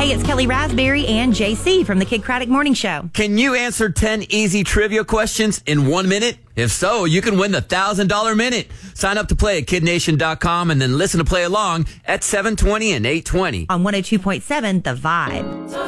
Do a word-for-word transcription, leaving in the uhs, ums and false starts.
Hey, it's Kelly Raspberry and J C from the Kid Craddock Morning Show. Can you answer ten easy trivia questions in one minute? If so, you can win the one thousand dollars minute. Sign up to play at kid nation dot com and then listen to play along at seven twenty and eight twenty. On one oh two point seven, The Vibe.